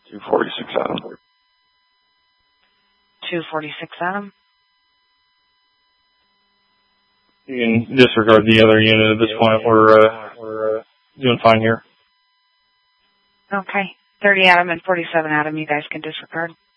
246 Adam. 246 Adam. You can disregard the other unit at this point. We're doing fine here. Okay. 30 Adam and 47 Adam, you guys can disregard.